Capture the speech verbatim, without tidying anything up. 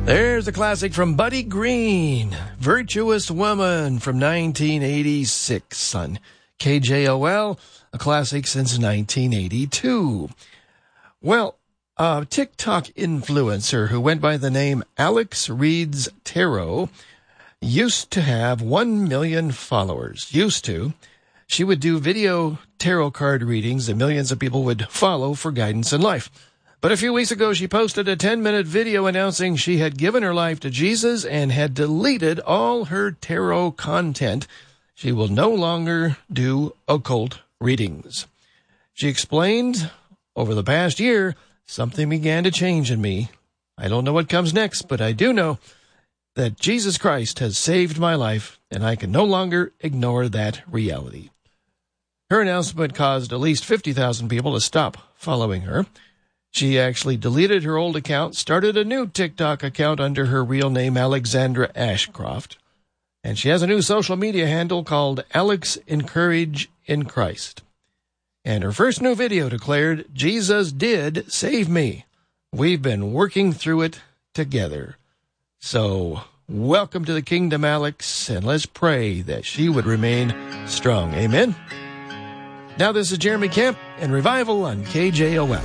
There's a classic from Buddy Green, Virtuous Woman from nineteen eighty-six on K J O L, a classic since nineteen eighty-two. Well, a TikTok influencer who went by the name Alex Reads Tarot used to have one million followers. Used to. She would do video tarot card readings that millions of people would follow for guidance in life. But a few weeks ago, she posted a ten-minute video announcing she had given her life to Jesus and had deleted all her tarot content. She will no longer do occult readings. She explained, over the past year, something began to change in me. I don't know what comes next, but I do know that Jesus Christ has saved my life, and I can no longer ignore that reality. Her announcement caused at least fifty thousand people to stop following her. She actually deleted her old account, started a new TikTok account under her real name, Alexandra Ashcroft, and she has a new social media handle called Alex Encourage in Christ. And her first new video declared, Jesus did save me. We've been working through it together. So, welcome to the kingdom, Alex, and let's pray that she would remain strong. Amen? Now this is Jeremy Camp and Revival on K J O L.